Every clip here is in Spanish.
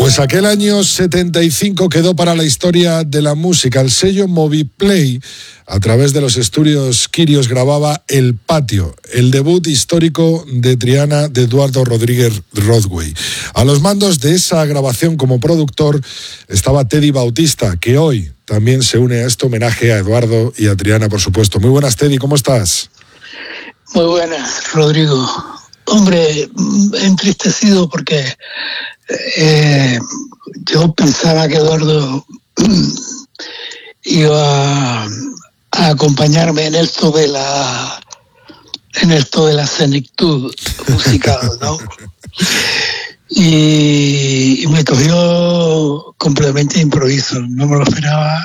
Pues aquel año 75 quedó para la historia de la música. El sello Moviplay, a través de los estudios Quirios, grababa El Patio, el debut histórico de Triana de Eduardo Rodríguez Rodway. A los mandos de esa grabación como productor estaba Teddy Bautista, que hoy también se une a este homenaje a Eduardo y a Triana, por supuesto. Muy buenas, Teddy, ¿cómo estás? Muy buenas, Rodrigo. Hombre, entristecido porque yo pensaba que Eduardo iba a acompañarme en esto de la senectud musical, ¿no? Y me cogió completamente de improviso, no me lo esperaba,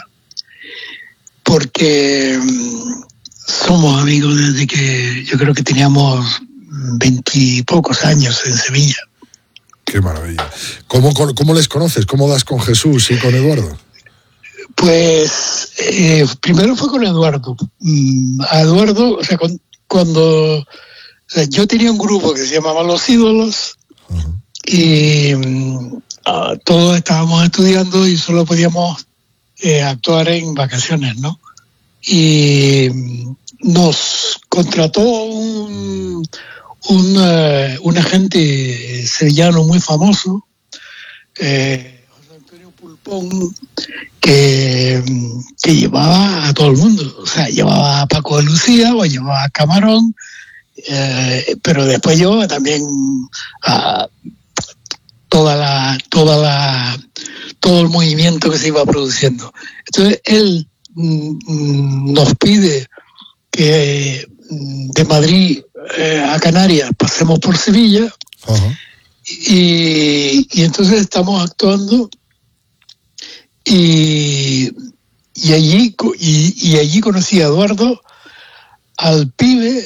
porque somos amigos desde que yo creo que teníamos 20 y pocos años en Sevilla. Qué maravilla. ¿Cómo les conoces? ¿Cómo das con Jesús y con Eduardo? Pues primero fue con Eduardo. A Eduardo, o sea, cuando yo tenía un grupo que se llamaba Los Ídolos, uh-huh, y todos estábamos estudiando y solo podíamos actuar en vacaciones, ¿no? Y nos contrató un agente sevillano muy famoso, José Antonio Pulpón, que llevaba a todo el mundo. O sea, llevaba a Paco de Lucía o llevaba a Camarón, pero después llevaba también a todo el movimiento que se iba produciendo. Entonces él nos pide que de Madrid a Canarias pasemos por Sevilla, uh-huh, y entonces estamos actuando y allí conocí a Eduardo, al pibe